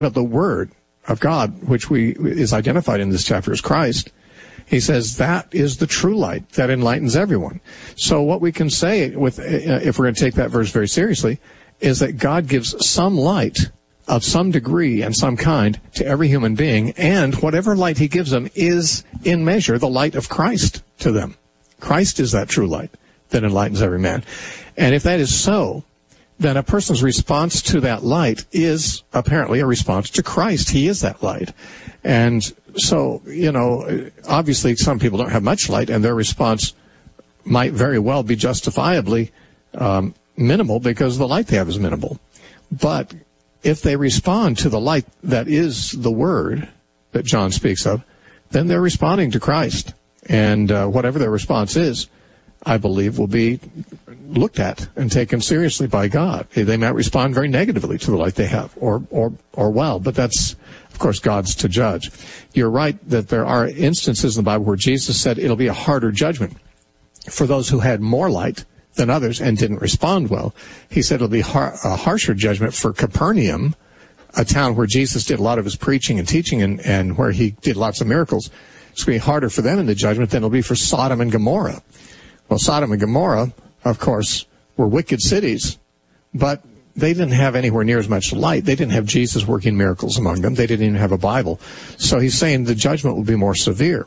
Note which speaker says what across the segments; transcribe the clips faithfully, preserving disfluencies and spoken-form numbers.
Speaker 1: about the Word of God, which we is identified in this chapter as Christ, he says that is the true light that enlightens everyone. So what we can say, with, uh, if we're going to take that verse very seriously, is that God gives some light of some degree and some kind to every human being, and whatever light he gives them is, in measure, the light of Christ to them. Christ is that true light that enlightens every man. And if that is so, then a person's response to that light is apparently a response to Christ. He is that light. And so, you know, obviously some people don't have much light, and their response might very well be justifiably um, minimal because the light they have is minimal. But if they respond to the light that is the Word that John speaks of, then they're responding to Christ. And uh, whatever their response is, I believe, will be looked at and taken seriously by God. They might respond very negatively to the light they have, or or or well, but that's, of course, God's to judge. You're right that there are instances in the Bible where Jesus said it'll be a harder judgment for those who had more light than others and didn't respond well. He said it'll be har- a harsher judgment for Capernaum, a town where Jesus did a lot of his preaching and teaching and, and where he did lots of miracles. It's going to be harder for them in the judgment than it'll be for Sodom and Gomorrah. Well, Sodom and Gomorrah, of course, were wicked cities, but they didn't have anywhere near as much light. They didn't have Jesus working miracles among them. They didn't even have a Bible. So he's saying the judgment will be more severe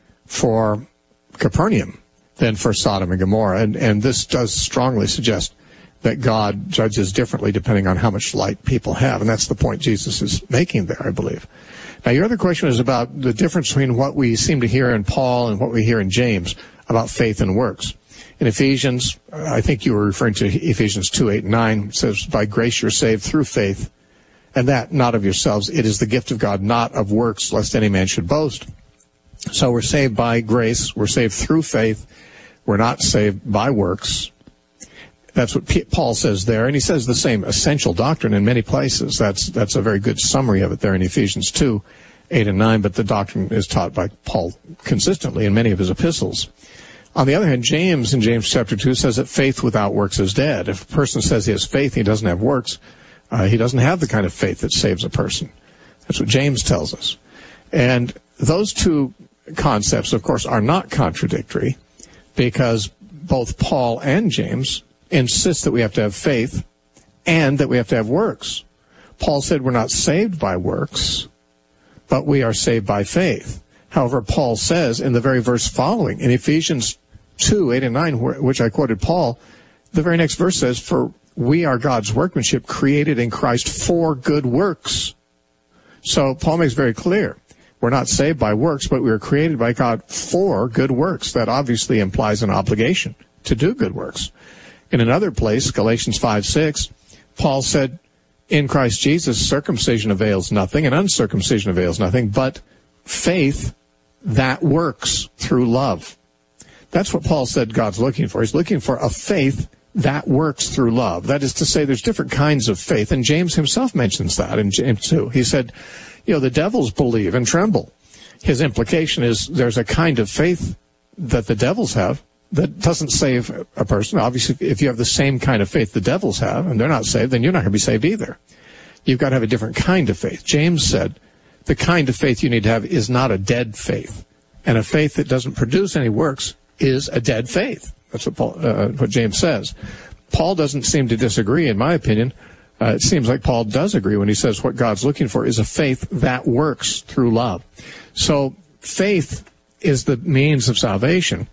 Speaker 1: for Capernaum than for Sodom and Gomorrah. And, and this does strongly suggest that God judges differently depending on how much light people have. And that's the point Jesus is making there, I believe. Now, your other question is about the difference between what we seem to hear in Paul and what we hear in James about faith and works. In Ephesians, I think you were referring to Ephesians two, eight, and nine. It says, by grace you're saved through faith, and that not of yourselves. It is the gift of God, not of works, lest any man should boast. So we're saved by grace. We're saved through faith. We're not saved by works. That's what P- Paul says there, and he says the same essential doctrine in many places. That's that's a very good summary of it there in Ephesians two, eight, and nine, but the doctrine is taught by Paul consistently in many of his epistles. On the other hand, James in James chapter two says that faith without works is dead. If a person says he has faith and he doesn't have works, uh, he doesn't have the kind of faith that saves a person. That's what James tells us. And those two concepts, of course, are not contradictory, because both Paul and James insist that we have to have faith and that we have to have works. Paul said we're not saved by works, but we are saved by faith. However, Paul says in the very verse following, in Ephesians two, eight, and nine, which I quoted Paul, the very next verse says, for we are God's workmanship, created in Christ for good works. So Paul makes very clear, we're not saved by works, but we are created by God for good works. That obviously implies an obligation to do good works. In another place, Galatians five, six, Paul said, in Christ Jesus, circumcision avails nothing and uncircumcision avails nothing, but faith that works through love. That's what Paul said God's looking for. He's looking for a faith that works through love. That is to say, there's different kinds of faith, and James himself mentions that in James two. He said, you know, the devils believe and tremble. His implication is there's a kind of faith that the devils have that doesn't save a person. Obviously, if you have the same kind of faith the devils have, and they're not saved, then you're not going to be saved either. You've got to have a different kind of faith. James said, the kind of faith you need to have is not a dead faith. And a faith that doesn't produce any works is a dead faith. That's what Paul, uh, what James says. Paul doesn't seem to disagree, in my opinion. Uh, it seems like Paul does agree when he says what God's looking for is a faith that works through love. So faith is the means of salvation.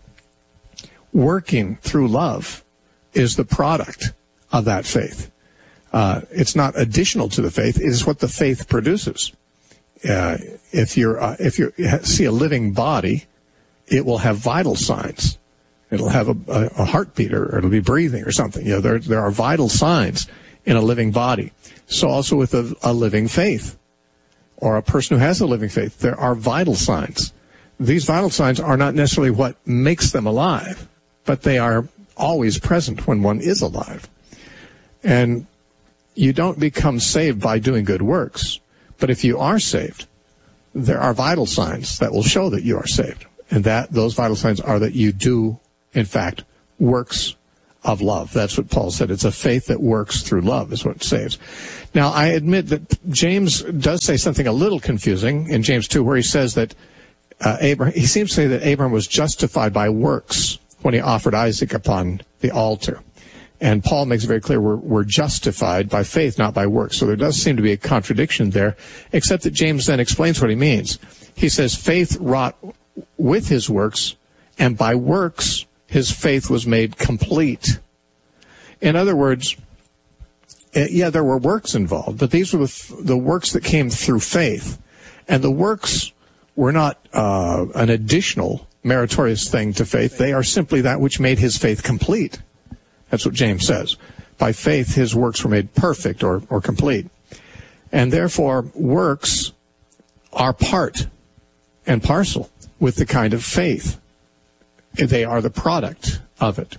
Speaker 1: Working through love is the product of that faith. Uh, it's not additional to the faith. It is what the faith produces. Uh, if you're, uh, if you see a living body, it will have vital signs. It'll have a, a, a heartbeat, or it'll be breathing or something. You know, there, there are vital signs in a living body. So also with a, a living faith, or a person who has a living faith, there are vital signs. These vital signs are not necessarily what makes them alive, but they are always present when one is alive. And you don't become saved by doing good works. But if you are saved, there are vital signs that will show that you are saved. And that those vital signs are that you do, in fact, works of love. That's what Paul said. It's a faith that works through love is what saves. Now, I admit that James does say something a little confusing in James two, where he says that uh, Abraham, he seems to say that Abraham was justified by works when he offered Isaac upon the altar. And Paul makes it very clear we're, we're justified by faith, not by works. So there does seem to be a contradiction there, except that James then explains what he means. He says faith wrought with his works, and by works his faith was made complete. In other words, yeah, there were works involved, but these were the, the works that came through faith. And the works were not uh, an additional meritorious thing to faith. They are simply that which made his faith complete. That's what James says. By faith, his works were made perfect or, or complete. And therefore, works are part and parcel with the kind of faith. They are the product of it.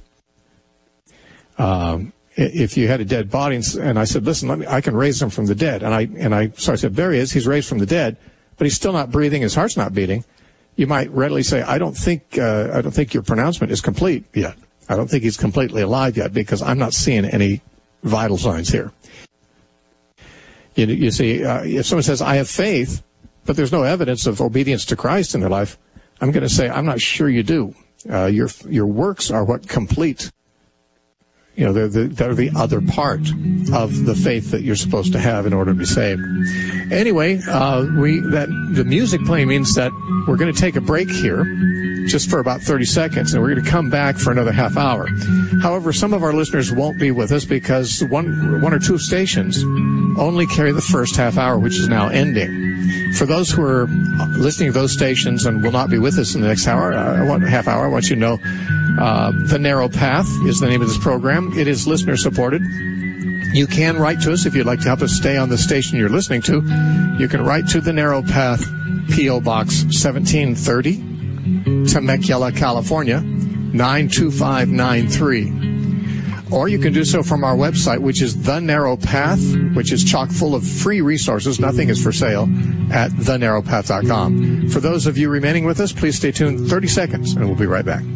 Speaker 1: Um, if you had a dead body and I said, listen, let me, I can raise him from the dead. And I, and I, so I said, there he is. He's raised from the dead, but he's still not breathing. His heart's not beating. You might readily say, I don't think, uh, I don't think your pronouncement is complete yet. I don't think he's completely alive yet because I'm not seeing any vital signs here. You, you see, uh, if someone says, I have faith, but there's no evidence of obedience to Christ in their life, I'm going to say, I'm not sure you do. Uh, your your works are what complete. You know, they're the, they're the other part of the faith that you're supposed to have in order to be saved. Anyway, uh, we that the music playing means that we're going to take a break here, just for about thirty seconds, and we're going to come back for another half hour. However, some of our listeners won't be with us because one one or two stations only carry the first half hour, which is now ending. For those who are listening to those stations and will not be with us in the next hour, I want half hour, I want you to know uh, The Narrow Path is the name of this program. It is listener supported. You can write to us if you'd like to help us stay on the station you're listening to. You can write to The Narrow Path, P O Box seventeen thirty, Temecula, California, nine two five nine three. Or you can do so from our website, which is The Narrow Path, which is chock full of free resources. Nothing is for sale at the narrow path dot com. For those of you remaining with us, please stay tuned thirty seconds, and we'll be right back.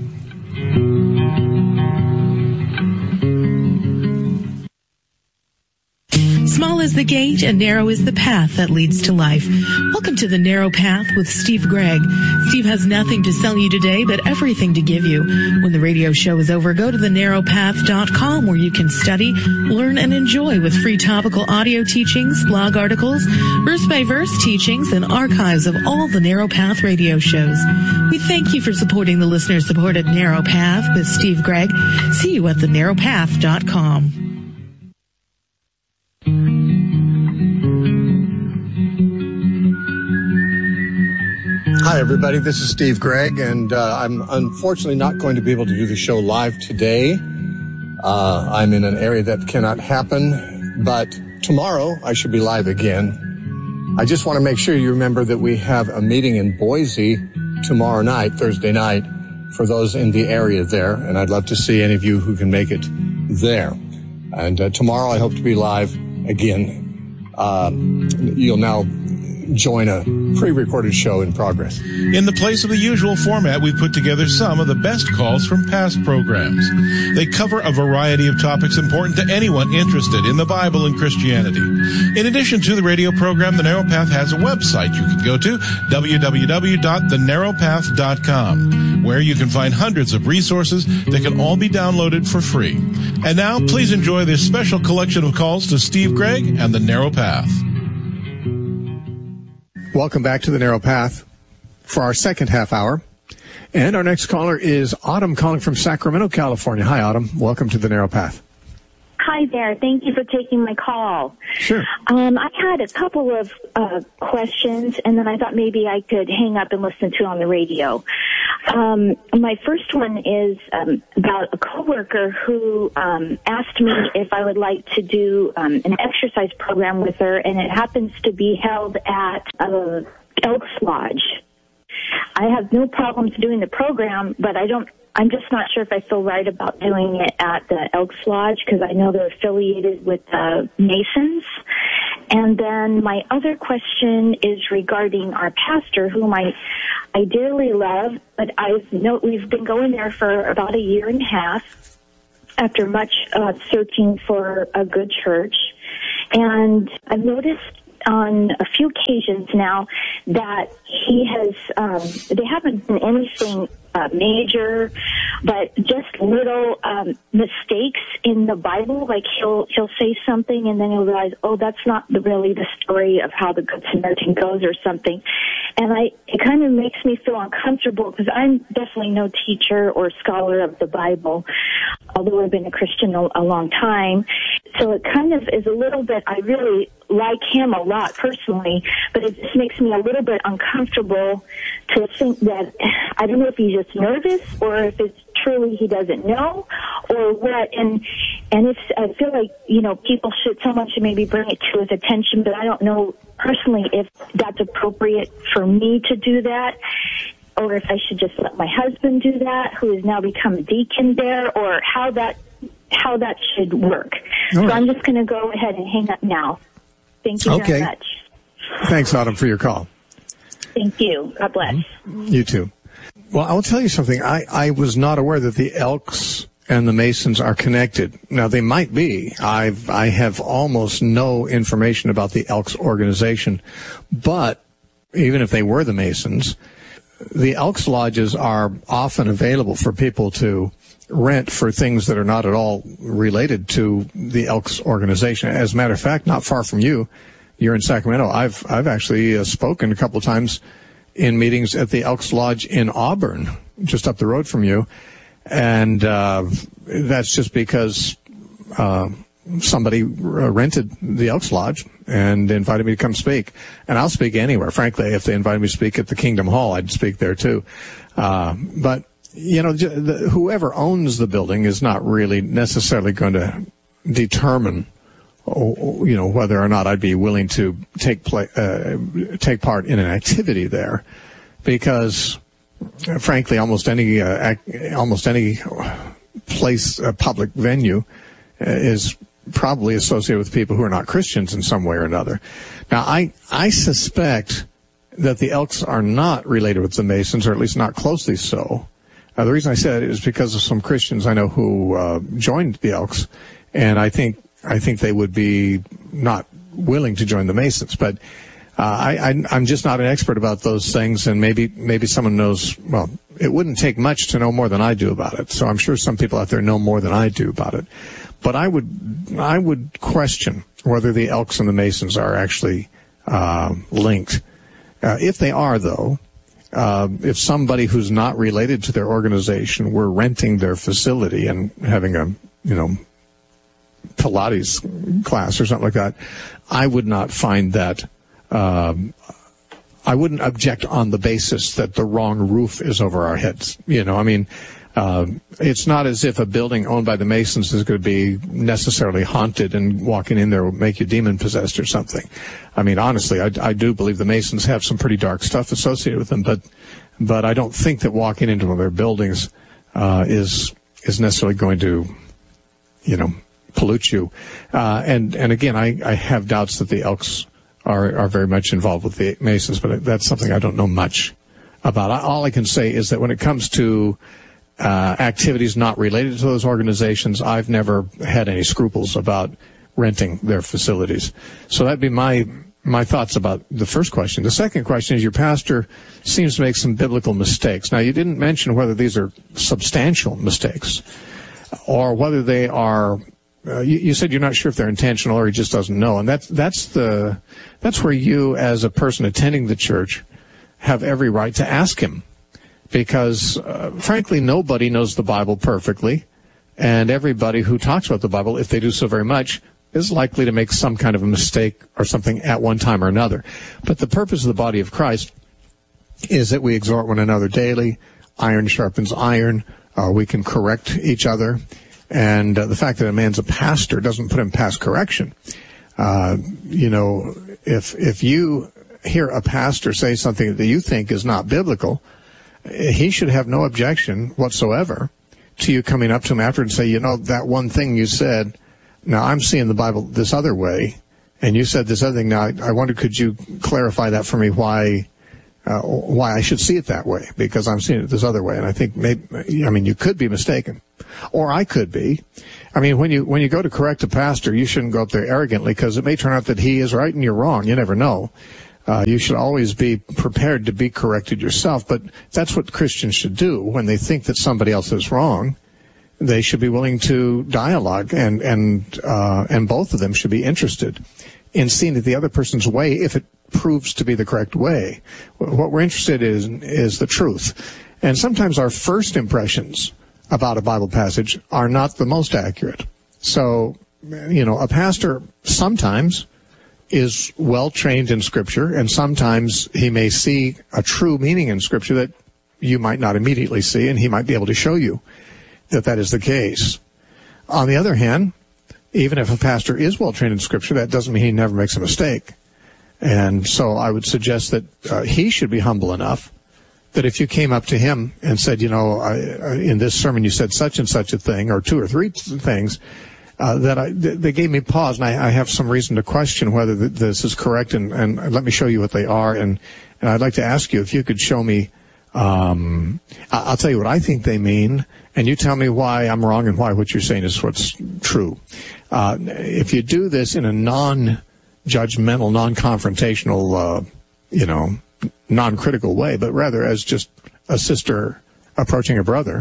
Speaker 2: Small is the gate and narrow is the path that leads to life. Welcome to The Narrow Path with Steve Gregg. Steve has nothing to sell you today, but everything to give you. When the radio show is over, go to the narrow path dot com where you can study, learn, and enjoy with free topical audio teachings, blog articles, verse-by-verse teachings, and archives of all the Narrow Path radio shows. We thank you for supporting the listener-supported Narrow Path with Steve Gregg. See you at the narrow path dot com.
Speaker 1: Hi, everybody. This is Steve Gregg, and uh, I'm unfortunately not going to be able to do the show live today. Uh, I'm in an area that cannot happen, but tomorrow I should be live again. I just want to make sure you remember that we have a meeting in Boise tomorrow night, Thursday night, for those in the area there, and I'd love to see any of you who can make it there. And uh, tomorrow I hope to be live again. Um, you'll now join a pre-recorded show in progress.
Speaker 3: In the place of the usual format, we've put together some of the best calls from past programs. They cover a variety of topics important to anyone interested in the Bible and Christianity. In addition to the radio program, The Narrow Path has a website you can go to, w w w dot the narrow path dot com, where you can find hundreds of resources that can all be downloaded for free. And now, please enjoy this special collection of calls to Steve Gregg and The Narrow Path.
Speaker 1: Welcome back to The Narrow Path for our second half hour. And our next caller is Autumn calling from Sacramento, California. Hi, Autumn. Welcome to The Narrow Path.
Speaker 4: Hi there. Thank you for taking my call.
Speaker 1: Sure.
Speaker 4: Um, I had a couple of uh, questions, and then I thought maybe I could hang up and listen to it on the radio. Um, my first one is um, about a coworker who um, asked me if I would like to do um, an exercise program with her, and it happens to be held at uh, Elks Lodge. I have no problems doing the program, but I don't. I'm just not sure if I feel right about doing it at the Elks Lodge because I know they're affiliated with the Masons. And then my other question is regarding our pastor, whom I, I dearly love, but I've no, we've been going there for about a year and a half. after much uh, searching for a good church, and I've noticed on a few occasions now that he has, um, they haven't been anything uh, major, but just little um, mistakes in the Bible. Like he'll he'll say something and then he'll realize, oh, that's not the, really the story of how the Good Samaritan goes or something. And I, it kind of makes me feel uncomfortable because I'm definitely no teacher or scholar of the Bible, although I've been a Christian a, a long time. So it kind of is a little bit, I really like him a lot personally, but it just makes me a little bit uncomfortable to think that, I don't know if he's just nervous or if it's truly he doesn't know or what. And and it's, I feel like, you know, people should, someone should maybe bring it to his attention, but I don't know personally if that's appropriate for me to do that, or if I should just let my husband do that, who has now become a deacon there, or how that how that should work. All right. So I'm just going to go ahead and hang up now. Thank you
Speaker 1: okay.
Speaker 4: very much.
Speaker 1: Thanks, Autumn, for your call.
Speaker 4: Thank you. God bless.
Speaker 1: You too. Well, I'll tell you something. I, I was not aware that the Elks and the Masons are connected. Now, they might be. I've, I have almost no information about the Elks organization. But even if they were the Masons, the Elks Lodges are often available for people to rent for things that are not at all related to the Elks organization. As a matter of fact, not far from you, you're in Sacramento. I've I've actually uh, spoken a couple of times in meetings at the Elks Lodge in Auburn, just up the road from you, and uh, that's just because uh, somebody rented the Elks Lodge and invited me to come speak. And I'll speak anywhere. Frankly, if they invited me to speak at the Kingdom Hall, I'd speak there too. Uh, but you know, the, whoever owns the building is not really necessarily going to determine, you know, whether or not I'd be willing to take play, uh, take part in an activity there, because, frankly, almost any uh, almost any place, a public venue, is probably associated with people who are not Christians in some way or another. Now, I I suspect that the Elks are not related with the Masons, or at least not closely so. Uh, the reason I said it is because of some Christians I know who uh, joined the Elks, and I think I think they would be not willing to join the Masons. But uh, I, I, I'm just not an expert about those things, and maybe maybe someone knows. Well, it wouldn't take much to know more than I do about it. So I'm sure some people out there know more than I do about it. But I would I would question whether the Elks and the Masons are actually uh, linked. Uh, if they are, though. Uh, if somebody who's not related to their organization were renting their facility and having a, you know, Pilates class or something like that, I would not find that, um, I wouldn't object on the basis that the wrong roof is over our heads. You know, I mean, uh, it's not as if a building owned by the Masons is going to be necessarily haunted and walking in there will make you demon-possessed or something. I mean, honestly, I, I do believe the Masons have some pretty dark stuff associated with them, but but I don't think that walking into one of their buildings uh, is is necessarily going to, you know, pollute you. Uh, and and again, I, I have doubts that the Elks are are very much involved with the Masons, but that's something I don't know much about. All I can say is that when it comes to Uh, activities not related to those organizations, I've never had any scruples about renting their facilities. So that'd be my my thoughts about the first question. The second question is, your pastor seems to make some biblical mistakes. Now, you didn't mention whether these are substantial mistakes or whether they are, uh, you, you said you're not sure if they're intentional or he just doesn't know. And that's, that's the, that's where you, as a person attending the church, have every right to ask him. Because, uh, frankly, nobody knows the Bible perfectly, and everybody who talks about the Bible, if they do so very much, is likely to make some kind of a mistake or something at one time or another. But the purpose of the body of Christ is that we exhort one another daily. Iron sharpens iron. Uh, we can correct each other. And uh, the fact that a man's a pastor doesn't put him past correction. Uh, you know, if if you hear a pastor say something that you think is not biblical, he should have no objection whatsoever to you coming up to him after and say, you know, that one thing you said, now I'm seeing the Bible this other way, and you said this other thing. Now, I, I wonder, could you clarify that for me, why uh, why I should see it that way, because I'm seeing it this other way. And I think maybe, I mean, you could be mistaken. or I could be. I mean, when you when you go to correct a pastor, you shouldn't go up there arrogantly, because it may turn out that he is right and you're wrong. You never know. Uh, you should always be prepared to be corrected yourself. But that's what Christians should do when they think that somebody else is wrong. They should be willing to dialogue, and and uh, and both of them should be interested in seeing that the other person's way, if it proves to be the correct way. What we're interested in is the truth. And sometimes our first impressions about a Bible passage are not the most accurate. So, you know, a pastor sometimes is well trained in Scripture, and sometimes he may see a true meaning in Scripture that you might not immediately see, and he might be able to show you that that is the case. On the other hand, even if a pastor is well trained in Scripture, that doesn't mean he never makes a mistake. And so I would suggest that uh, he should be humble enough that if you came up to him and said, you know, I, I, in this sermon you said such and such a thing, or two or three things, uh, that I, th- they gave me pause, and I, I have some reason to question whether th- this is correct, and, and let me show you what they are. And, and I'd like to ask you if you could show me, um, I- I'll tell you what I think they mean, and you tell me why I'm wrong and why what you're saying is what's true. Uh, if you do this in a non-judgmental, non-confrontational, uh, you know, non-critical way, but rather as just a sister approaching a brother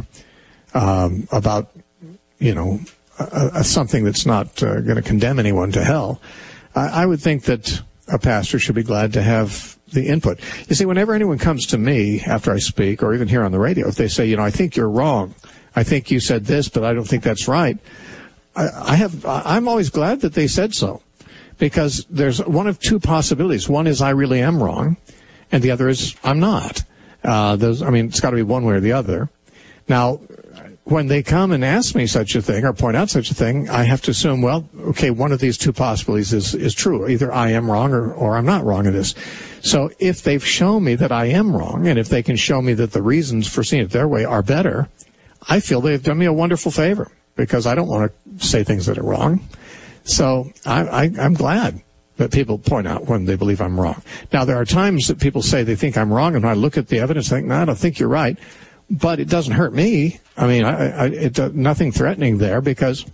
Speaker 1: um, about, you know, a, a, something that's not uh, going to condemn anyone to hell, I, I would think that a pastor should be glad to have the input. You see, whenever anyone comes to me after I speak, or even here on the radio, if they say, you know, I think you're wrong, I think you said this, but I don't think that's right, I, I have, I'm always glad that they said so, because there's one of two possibilities. One is I really am wrong, and the other is I'm not. Uh, those, I mean, it's got to be one way or the other. Now, when they come and ask me such a thing or point out such a thing, I have to assume, well, okay, one of these two possibilities is, is true. Either I am wrong or, or I'm not wrong in this. So if they've shown me that I am wrong, and if they can show me that the reasons for seeing it their way are better, I feel they've done me a wonderful favor, because I don't want to say things that are wrong. So I, I, I'm glad that people point out when they believe I'm wrong. Now, there are times that people say they think I'm wrong, and when I look at the evidence, I think, no, I don't think you're right. But it doesn't hurt me. I mean, I, I, it, nothing threatening there, because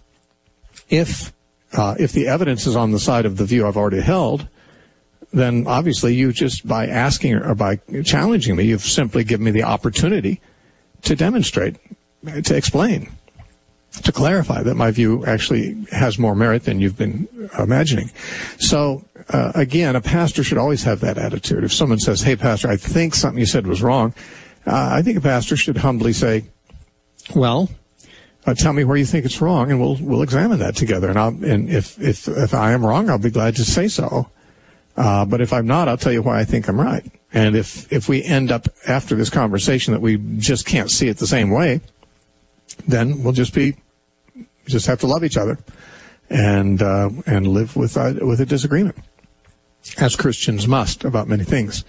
Speaker 1: if uh, if the evidence is on the side of the view I've already held, then obviously you just, by asking or by challenging me, you've simply given me the opportunity to demonstrate, to explain, to clarify that my view actually has more merit than you've been imagining. So, uh, again, a pastor should always have that attitude. If someone says, hey, pastor, I think something you said was wrong, uh, I think a pastor should humbly say, well, uh, tell me where you think it's wrong, and we'll we'll examine that together. And, I'll, and if, if, if I am wrong, I'll be glad to say so. Uh, but if I'm not, I'll tell you why I think I'm right. And if, if we end up after this conversation that we just can't see it the same way, then we'll just be, just have to love each other and uh, and live with uh, with a disagreement, as Christians must about many things.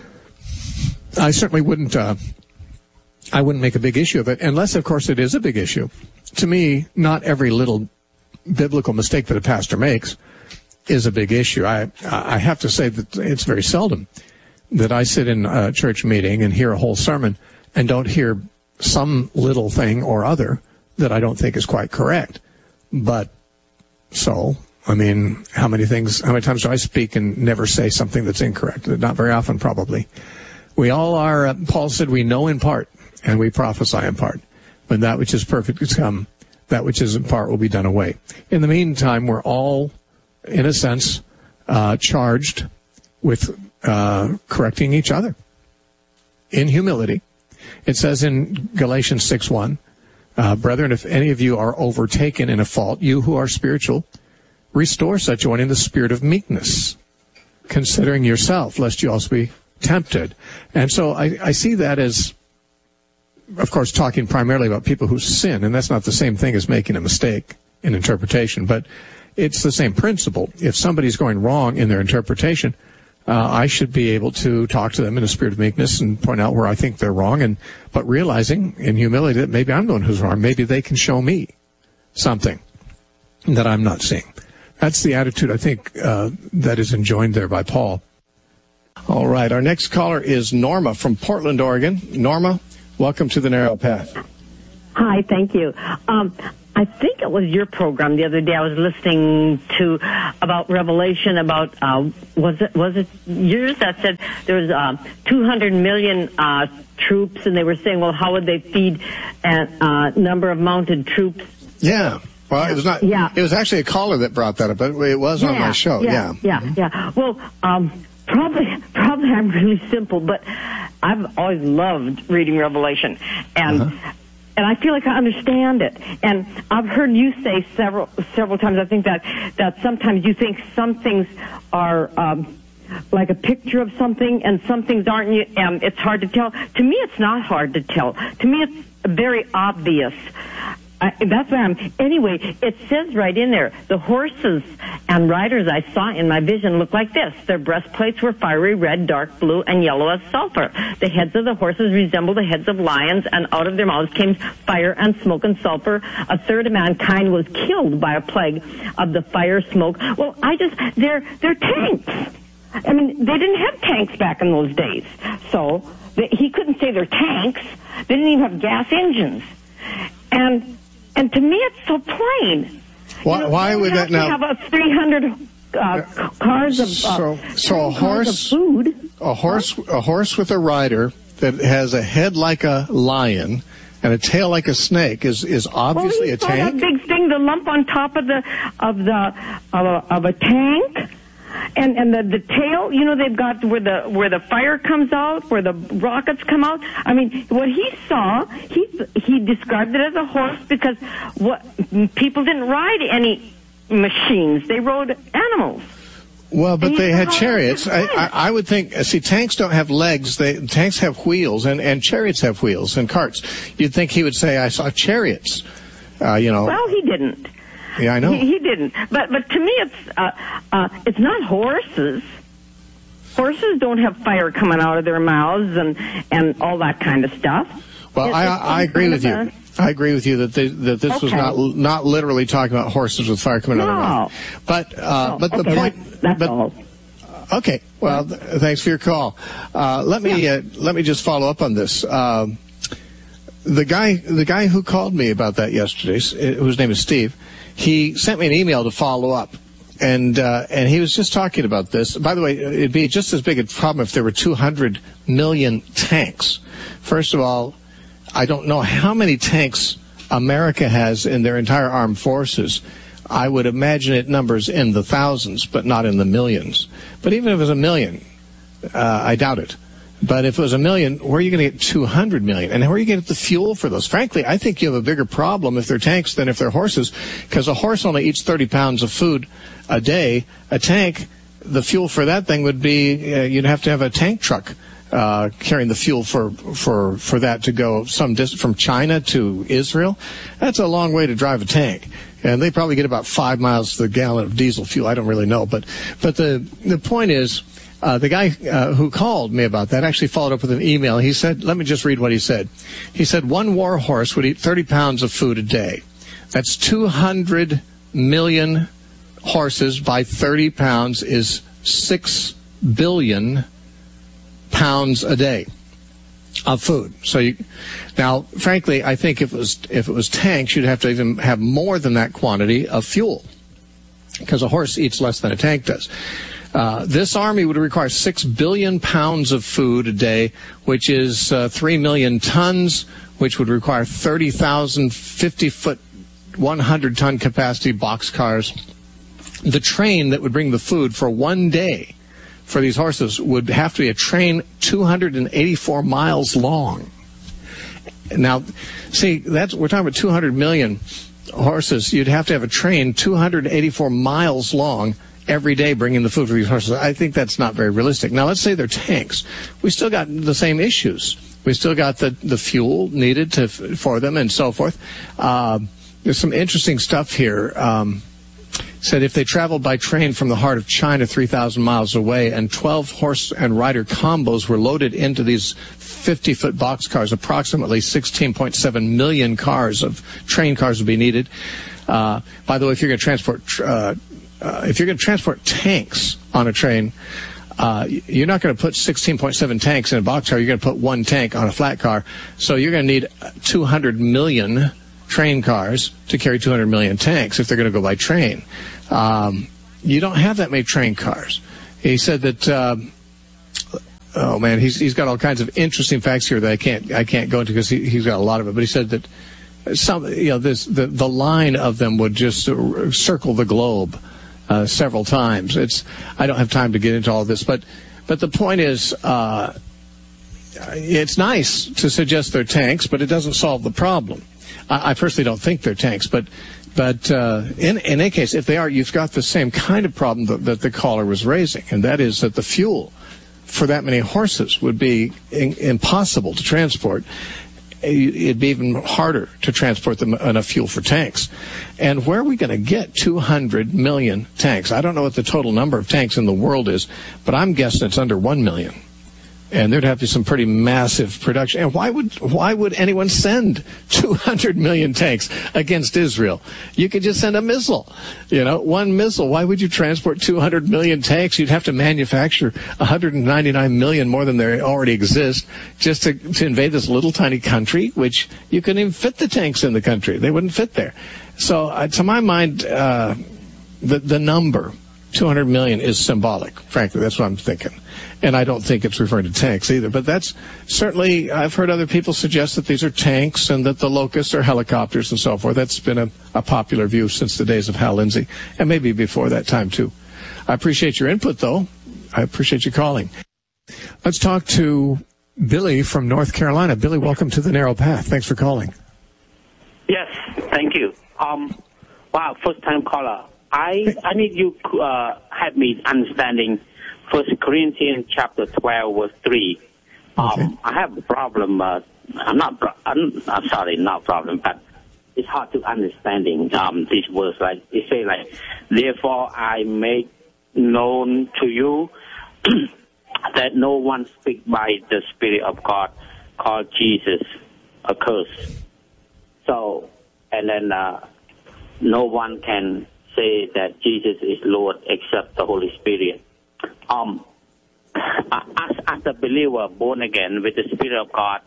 Speaker 1: I certainly wouldn't uh, I wouldn't make a big issue of it, unless, of course, it is a big issue. To me, not every little biblical mistake that a pastor makes is a big issue. I I have to say that it's very seldom that I sit in a church meeting and hear a whole sermon and don't hear some little thing or other that I don't think is quite correct. But so, I mean, how many things, how many times do I speak and never say something that's incorrect? Not very often, probably. We all are, uh, Paul said, we know in part and we prophesy in part. When that which is perfect is come, that which is in part will be done away. In the meantime, we're all, in a sense, uh, charged with uh, correcting each other in humility. It says in Galatians six one, uh, brethren, if any of you are overtaken in a fault, you who are spiritual, restore such a one in the spirit of meekness, considering yourself, lest you also be tempted. And so I, I see that as, of course, talking primarily about people who sin, and that's not the same thing as making a mistake in interpretation, but it's the same principle. If somebody's going wrong in their interpretation, uh, I should be able to talk to them in a spirit of meekness and point out where I think they're wrong, and but realizing in humility that maybe I'm the one who's wrong. Maybe they can show me something that I'm not seeing. That's the attitude, I think, uh, that is enjoined there by Paul. All right, our next caller is Norma from Portland, Oregon. Norma, welcome to the Narrow Path.
Speaker 5: Hi, thank you. Um, I think it was your program the other day. I was listening to about Revelation about uh, was it was it yours that said there was uh, two hundred million uh, troops, and they were saying, well, how would they feed a uh, number of mounted troops?
Speaker 1: Yeah. Well, it was not.
Speaker 5: Yeah.
Speaker 1: It was actually a caller that brought that up, but it was
Speaker 5: yeah,
Speaker 1: on my show.
Speaker 5: Yeah. Yeah.
Speaker 1: Yeah.
Speaker 5: Yeah. Well, um, probably probably I'm really simple, but I've always loved reading Revelation, and. Uh-huh. And I feel like I understand it. And I've heard you say several several times, I think that, that sometimes you think some things are um, like a picture of something and some things aren't. Um, it's hard to tell. To me, it's not hard to tell. To me, it's very obvious. I, that's why I'm, anyway, it says right in there, the horses and riders I saw in my vision looked like this. Their breastplates were fiery red, dark blue, and yellow as sulfur. The heads of the horses resembled the heads of lions, and out of their mouths came fire and smoke and sulfur. A third of mankind was killed by a plague of the fire, smoke. Well, I just, they're, they're tanks. I mean, they didn't have tanks back in those days. So, they, he couldn't say they're tanks. They didn't even have gas engines. And, And to me, it's so plain.
Speaker 1: Why,
Speaker 5: you know,
Speaker 1: why would that now?
Speaker 5: Have a three hundred uh, cars of uh,
Speaker 1: so so a horse,
Speaker 5: of food.
Speaker 1: a horse, a horse with a rider that has a head like a lion and a tail like a snake is is obviously
Speaker 5: well,
Speaker 1: a tank.
Speaker 5: That big thing, the lump on top of the of the of a, of a tank. And and the the tail, you know, they've got where the where the fire comes out, where the rockets come out. I mean, what he saw, he he described it as a horse because what people didn't ride any machines; they rode animals.
Speaker 1: Well, but they had chariots. I, I, I would think. See, tanks don't have legs. They tanks have wheels, and and chariots have wheels and carts. You'd think he would say, "I saw chariots." Uh, you know.
Speaker 5: Well, he didn't.
Speaker 1: Yeah, I know.
Speaker 5: He, he didn't. But but to me, it's uh, uh, it's not horses. Horses don't have fire coming out of their mouths and, and all that kind of stuff.
Speaker 1: Well,
Speaker 5: it,
Speaker 1: I I agree with you. A, I agree with you that they, that this okay. was not not literally talking about horses with fire coming
Speaker 5: no.
Speaker 1: out of their mouth. But uh,
Speaker 5: oh,
Speaker 1: but the
Speaker 5: okay,
Speaker 1: point.
Speaker 5: That's, that's
Speaker 1: but,
Speaker 5: all.
Speaker 1: Okay. Well, th- thanks for your call. Uh, let me yeah. uh, let me just follow up on this. Um, the guy the guy who called me about that yesterday, whose name is Steve. He sent me an email to follow up, and uh, and he was just talking about this. By the way, it'd be just as big a problem if there were two hundred million tanks. First of all, I don't know how many tanks America has in their entire armed forces. I would imagine it numbers in the thousands, but not in the millions. But even if it was a million, uh, I doubt it. But if it was a million, where are you going to get two hundred million? And where are you going to get the fuel for those? Frankly, I think you have a bigger problem if they're tanks than if they're horses, because a horse only eats thirty pounds of food a day. A tank, the fuel for that thing would be, uh, you'd have to have a tank truck uh, carrying the fuel for, for, for that to go some distance from China to Israel. That's a long way to drive a tank. And they probably get about five miles to the gallon of diesel fuel. I don't really know. But, but the, the point is, Uh, the guy uh, who called me about that actually followed up with an email. He said, let me just read what he said. He said, one war horse would eat thirty pounds of food a day. That's two hundred million horses by thirty pounds is six billion pounds a day of food. So you, now, frankly, I think if it was, if it was tanks, you'd have to even have more than that quantity of fuel, because a horse eats less than a tank does. Uh, this army would require six billion pounds of food a day, which is uh, three million tons, which would require thirty thousand fifty-foot, one hundred ton capacity boxcars. The train that would bring the food for one day for these horses would have to be a train two hundred eighty-four miles long. Now, see, that's we're talking about two hundred million horses. You'd have to have a train two hundred eighty-four miles long every day bringing the food for these horses. I think that's not very realistic. Now, let's say they're tanks. We still got the same issues. We still got the, the fuel needed to for them and so forth. Uh, there's some interesting stuff here. Um, said if they traveled by train from the heart of China three thousand miles away and twelve horse and rider combos were loaded into these fifty-foot boxcars, approximately sixteen point seven million cars of train cars would be needed. Uh, by the way, if you're going to transport... Uh, Uh, if you're going to transport tanks on a train, Uh, you're not going to put sixteen point seven tanks in a boxcar. You're going to put one tank on a flat car. So you're going to need two hundred million train cars to carry two hundred million tanks if they're going to go by train. Um, you don't have that many train cars. He said that, uh, oh man, he's he's got all kinds of interesting facts here that I can't I can't go into because he, he's got a lot of it. But he said that some, you know, this the the line of them would just circle the globe uh, several times. It's I don't have time to get into all this, but but the point is, uh, it's nice to suggest they're tanks, but it doesn't solve the problem. I, I personally don't think they're tanks, but. But uh, in, in any case, if they are, you've got the same kind of problem that, that the caller was raising, and that is that the fuel for that many horses would be in, impossible to transport. It'd be even harder to transport them enough fuel for tanks. And where are we going to get two hundred million tanks? I don't know what the total number of tanks in the world is, but I'm guessing it's under one million. And there'd have to be some pretty massive production. And why would why would anyone send two hundred million tanks against Israel? You could just send a missile, you know, one missile. Why would you transport two hundred million tanks? You'd have to manufacture one hundred ninety-nine million more than there already exist just to, to invade this little tiny country, which you couldn't even fit the tanks in the country. They wouldn't fit there. So uh, to my mind, uh, the, the number two hundred million is symbolic. Frankly, that's what I'm thinking. And I don't think it's referring to tanks either. But that's certainly, I've heard other people suggest that these are tanks and that the Locusts are helicopters and so forth. That's been a, a popular view since the days of Hal Lindsey, and maybe before that time too. I appreciate your input, though. I appreciate you calling. Let's talk to Billy from North Carolina. Billy, welcome to the Narrow Path. Thanks for calling.
Speaker 6: Yes, thank you. Um, wow, first-time caller. I I need you to uh, help me understanding First Corinthians chapter twelve, verse three. Um, okay. I have a problem. Uh, I'm not. I'm, I'm sorry, not problem, but it's hard to understanding um, this verse. Like it say, like, therefore I make known to you that no one speak by the Spirit of God called Jesus accursed. So, and then uh, no one can say that Jesus is Lord except the Holy Spirit. Um, as, as a believer born again with the Spirit of God,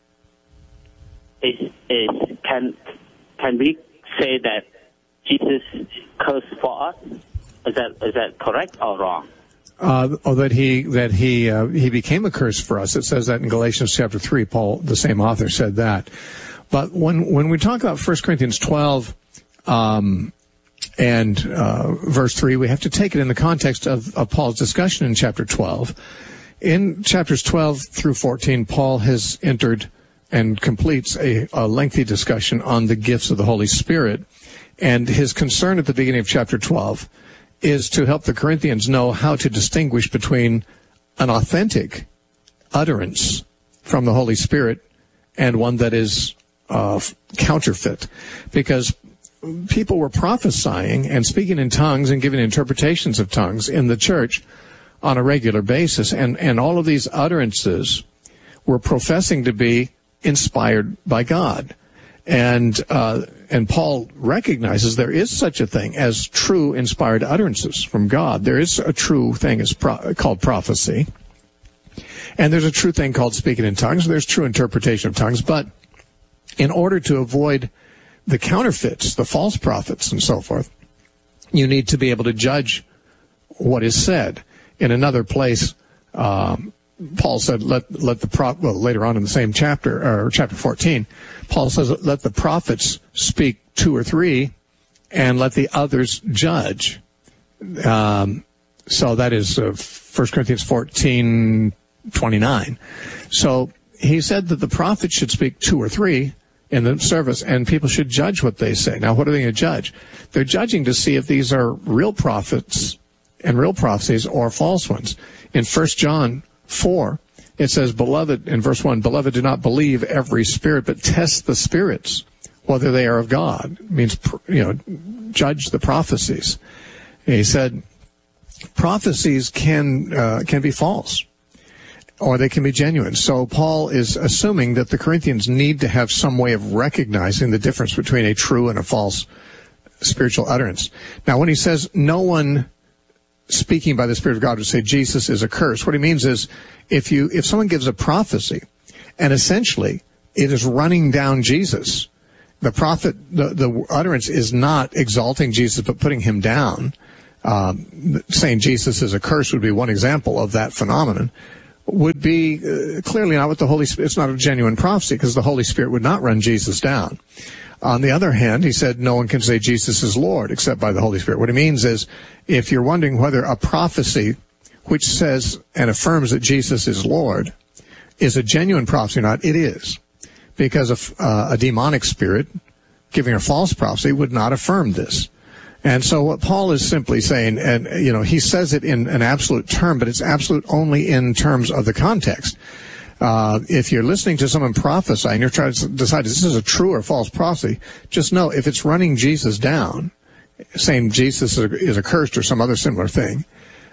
Speaker 6: is is can can we say that Jesus cursed for us? Is that is that correct or wrong?
Speaker 1: Uh, oh, that he that he uh, he became a curse for us. It says that in Galatians chapter three. Paul, the same author, said that. But when when we talk about First Corinthians twelve. Um, And uh, verse three, we have to take it in the context of, of Paul's discussion in chapter twelve. In chapters twelve through fourteen, Paul has entered and completes a, a lengthy discussion on the gifts of the Holy Spirit. And his concern at the beginning of chapter twelve is to help the Corinthians know how to distinguish between an authentic utterance from the Holy Spirit and one that is uh, counterfeit. Because people were prophesying and speaking in tongues and giving interpretations of tongues in the church on a regular basis. And, and all of these utterances were professing to be inspired by God. And, uh, and Paul recognizes there is such a thing as true inspired utterances from God. There is a true thing as pro- called prophecy. And there's a true thing called speaking in tongues. There's true interpretation of tongues. But in order to avoid the counterfeits, the false prophets, and so forth, you need to be able to judge what is said. In another place, um, Paul said, "Let let the pro." Well, later on in the same chapter, or chapter fourteen, Paul says, "Let the prophets speak two or three, and let the others judge." Um, so that is uh, First Corinthians fourteen twenty-nine. So he said that the prophets should speak two or three in the service, and people should judge what they say. Now, what are they going to judge? They're judging to see if these are real prophets and real prophecies or false ones. In First John four, it says, "Beloved," in verse one, "Beloved, do not believe every spirit, but test the spirits, whether they are of God." It means, you know, judge the prophecies. And he said, prophecies can uh, can be false, or they can be genuine. So Paul is assuming that the Corinthians need to have some way of recognizing the difference between a true and a false spiritual utterance. Now, when he says no one speaking by the Spirit of God would say Jesus is accursed. What he means is if you if someone gives a prophecy and essentially it is running down Jesus, the prophet, the, the utterance is not exalting Jesus but putting him down. Um, saying Jesus is accursed would be one example of that phenomenon. Would be uh, clearly not what the Holy Spirit. It's not a genuine prophecy because the Holy Spirit would not run Jesus down. On the other hand, he said no one can say Jesus is Lord except by the Holy Spirit. What he means is if you're wondering whether a prophecy which says and affirms that Jesus is Lord is a genuine prophecy or not, it is. Because a, uh, a demonic spirit giving a false prophecy would not affirm this. And so what Paul is simply saying, and, you know, he says it in an absolute term, but it's absolute only in terms of the context. Uh, if you're listening to someone prophesy and you're trying to decide if this is a true or false prophecy, just know if it's running Jesus down, saying Jesus is accursed or some other similar thing,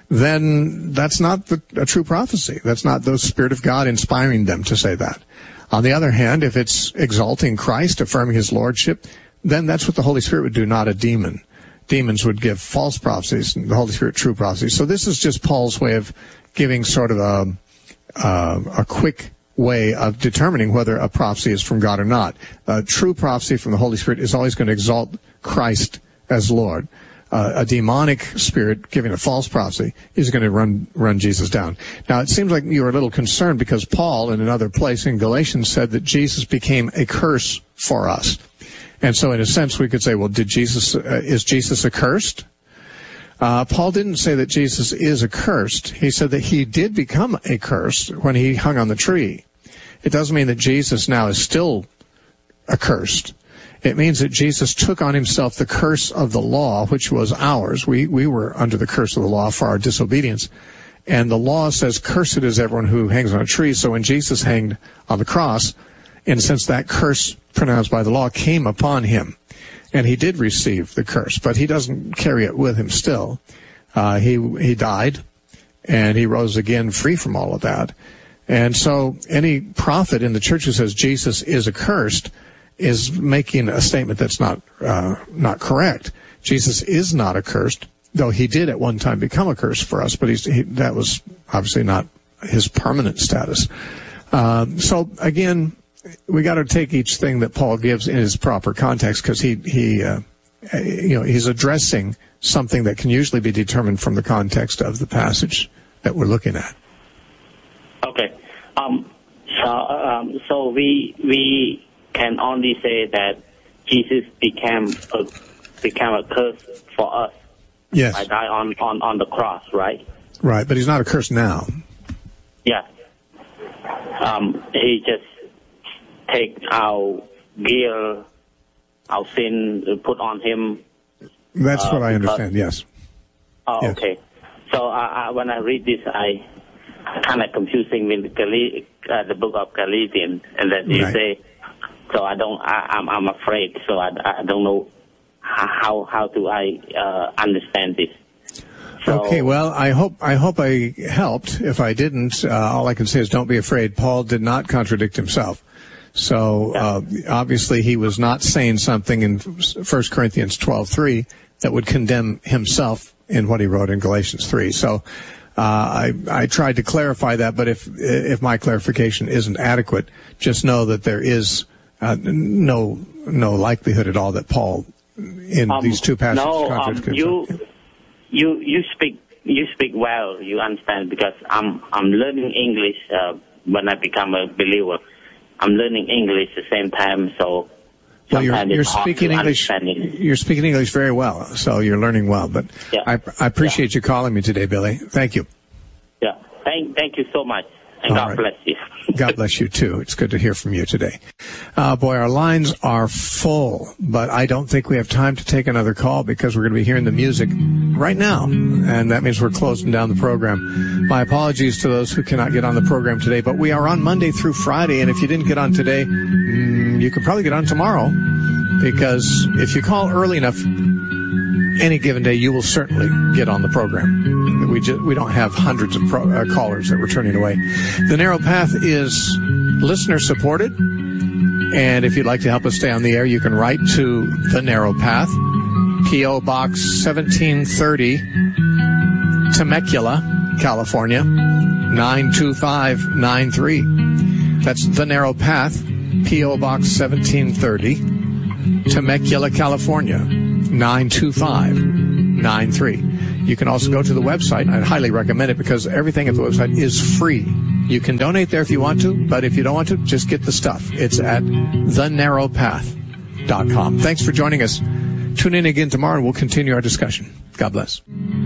Speaker 1: then that's not the, a true prophecy. That's not the Spirit of God inspiring them to say that. On the other hand, if it's exalting Christ, affirming his lordship, then that's what the Holy Spirit would do, not a demon. Demons would give false prophecies, and the Holy Spirit true prophecies. So this is just Paul's way of giving sort of a, uh, a quick way of determining whether a prophecy is from God or not. A true prophecy from the Holy Spirit is always going to exalt Christ as Lord. Uh, a demonic spirit giving a false prophecy is going to run run Jesus down. Now, it seems like you were a little concerned because Paul, in another place in Galatians, said that Jesus became a curse for us. And so, in a sense, we could say, well, did Jesus, uh, is Jesus accursed? Uh, Paul didn't say that Jesus is accursed. He said that he did become a curse when he hung on the tree. It doesn't mean that Jesus now is still accursed. It means that Jesus took on himself the curse of the law, which was ours. We, we were under the curse of the law for our disobedience. And the law says, cursed is everyone who hangs on a tree. So when Jesus hanged on the cross, in a sense, that curse pronounced by the law came upon him. And he did receive the curse, but he doesn't carry it with him still. Uh, he, he died, and he rose again free from all of that. And so any prophet in the church who says Jesus is accursed is making a statement that's not, uh, not correct. Jesus is not accursed, though he did at one time become a curse for us, but he's, he, that was obviously not his permanent status. Um, so again, we got to take each thing that Paul gives in his proper context because he, he, uh, you know, he's addressing something that can usually be determined from the context of the passage that we're looking at.
Speaker 6: Okay. Um, so, um, so we we can only say that Jesus became a, became a curse for us.
Speaker 1: Yes.
Speaker 6: I died on, on, on the cross, right?
Speaker 1: Right, but he's not a curse now.
Speaker 6: Yeah. Um, he just take our guilt, our sin, put on him.
Speaker 1: That's
Speaker 6: uh,
Speaker 1: what I understand, yes.
Speaker 6: Oh,
Speaker 1: yes.
Speaker 6: Okay. So uh, I, when I read this, I kind of confusing with Gal- uh, the book of Galatians, and that you
Speaker 1: right.
Speaker 6: say, so I don't, I, I'm, I'm afraid, so I, I don't know how how do I uh, understand this. So,
Speaker 1: okay, well, I hope I hope I helped. If I didn't, uh, all I can say is don't be afraid. Paul did not contradict himself. So uh, obviously he was not saying something in First Corinthians twelve three that would condemn himself in what he wrote in Galatians three. So uh, I, I tried to clarify that, but if if my clarification isn't adequate, just know that there is uh, no no likelihood at all that Paul in
Speaker 6: um,
Speaker 1: these two passages
Speaker 6: no,
Speaker 1: contradicts
Speaker 6: um, you you you speak you speak well. You understand because I'm I'm learning English uh, when I become a believer. I'm learning English at the same time, so
Speaker 1: well, you're,
Speaker 6: sometimes
Speaker 1: you're
Speaker 6: it's hard
Speaker 1: speaking
Speaker 6: to
Speaker 1: English.
Speaker 6: understand it.
Speaker 1: You're speaking English very well, so you're learning well. But
Speaker 6: Yeah.
Speaker 1: I, I appreciate
Speaker 6: Yeah.
Speaker 1: you calling me today, Billy. Thank you.
Speaker 6: Yeah, thank thank you so much, and
Speaker 1: All
Speaker 6: God
Speaker 1: right.
Speaker 6: bless you.
Speaker 1: God bless you, too. It's good to hear from you today. Uh, boy, our lines are full, but I don't think we have time to take another call because we're going to be hearing the music right now, and that means we're closing down the program. My apologies to those who cannot get on the program today, but we are on Monday through Friday, and if you didn't get on today, mm, you could probably get on tomorrow because if you call early enough, any given day, you will certainly get on the program. We just, we don't have hundreds of pro, uh, callers that we're turning away. The Narrow Path is listener supported, and if you'd like to help us stay on the air, you can write to The Narrow Path, P O. Box seventeen thirty, Temecula, California, nine two five nine three. That's The Narrow Path, P O. Box seventeen thirty, Temecula, California, nine two five nine three. You can also go to the website. I'd highly recommend it because everything at the website is free. You can donate there if you want to, but if you don't want to, just get the stuff. It's at the narrow path dot com. Thanks for joining us. Tune in again tomorrow and we'll continue our discussion. God bless.